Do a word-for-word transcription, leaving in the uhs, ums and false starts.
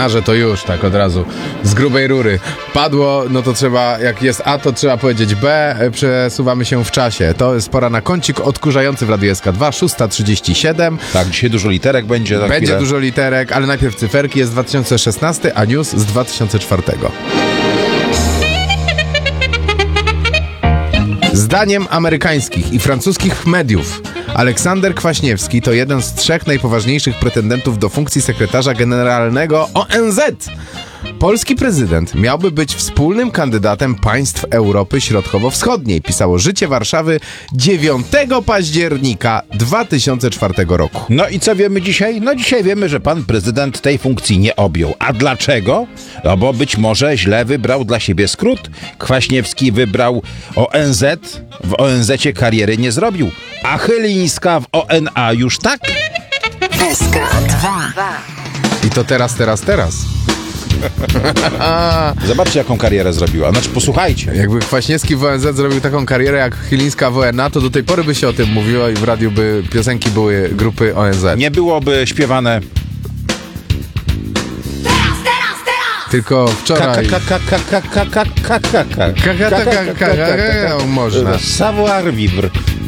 A, że to już, tak od razu, z grubej rury. Padło, no to trzeba, jak jest A, to trzeba powiedzieć B, przesuwamy się w czasie. To jest pora na kącik odkurzający w Radiu S K dwa, szósta trzydzieści siedem. Tak, dzisiaj dużo literek będzie. Za Będzie chwilę. dużo literek, ale najpierw cyferki, jest dwa tysiące szesnasty, a news z dwa tysiące czwartego. Zdaniem amerykańskich i francuskich mediów Aleksander Kwaśniewski to jeden z trzech najpoważniejszych pretendentów do funkcji sekretarza generalnego O N Z. Polski prezydent miałby być wspólnym kandydatem państw Europy Środkowo-Wschodniej, pisało Życie Warszawy dziewiątego października dwa tysiące czwartego roku. No i co wiemy dzisiaj? No dzisiaj wiemy, że pan prezydent tej funkcji nie objął. A dlaczego? No bo być może źle wybrał dla siebie skrót. Kwaśniewski wybrał O N Z, w O N Z-cie kariery nie zrobił, a Chylińska w O N A już tak. S K dwa. I to teraz, teraz, teraz. Zobaczcie, jaką karierę zrobiła. Znaczy, posłuchajcie. Jakby Kwaśniewski w O N Z zrobił taką karierę jak Chylińska w O N A, to do tej pory by się o tym mówiło i w radiu by piosenki były grupy O N Z. Nie byłoby śpiewane Tylko wczoraj... można. Można. Savoir vivre.